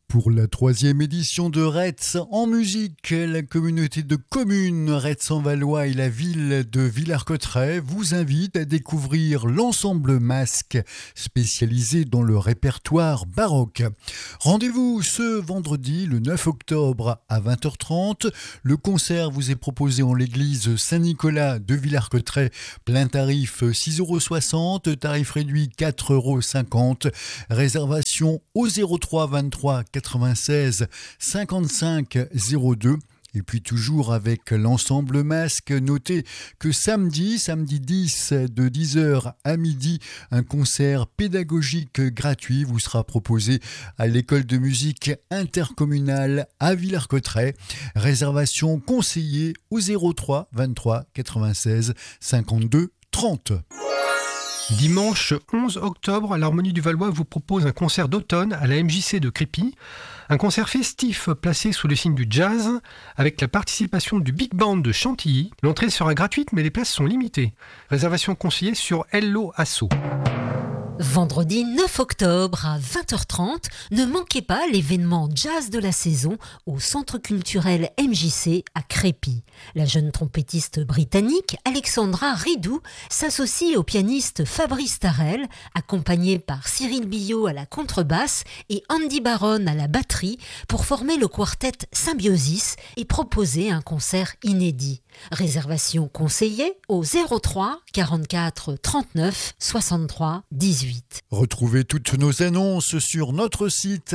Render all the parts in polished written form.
Pour la 3e édition de Retz en musique, la communauté de communes Retz-en-Valois et la ville de Villers-Cotterêts vous invitent à découvrir l'ensemble Masque, spécialisé dans le répertoire baroque. Rendez-vous ce vendredi, le 9 octobre à 20h30. Le concert vous est proposé en l'église Saint-Nicolas de Villers-Cotterêts. Plein tarif 6,60 €, tarif réduit 4,50 €. Réservation au 03 23 96 55 02. Et puis toujours avec l'ensemble Masque, notez que samedi 10 de 10h à midi, un concert pédagogique gratuit vous sera proposé à l'école de musique intercommunale à Villers-Cotterêts. Réservation conseillée au 03 23 96 52 30. Dimanche 11 octobre, l'Harmonie du Valois vous propose un concert d'automne à la MJC de Crépy. Un concert festif placé sous le signe du jazz avec la participation du Big Band de Chantilly. L'entrée sera gratuite mais les places sont limitées. Réservation conseillée sur Hello Asso. Vendredi 9 octobre à 20h30, ne manquez pas l'événement jazz de la saison au Centre culturel MJC à Crépy. La jeune trompettiste britannique Alexandra Ridou s'associe au pianiste Fabrice Tarel, accompagné par Cyril Billot à la contrebasse et Andy Baron à la batterie, pour former le quartet Symbiosis et proposer un concert inédit. Réservation conseillée au 03 44 39 63 18. Retrouvez toutes nos annonces sur notre site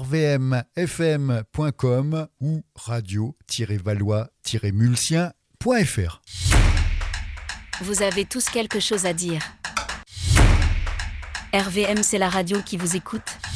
rvmfm.com ou radio-valois-mulsien.fr. Vous avez tous quelque chose à dire. RVM, c'est la radio qui vous écoute.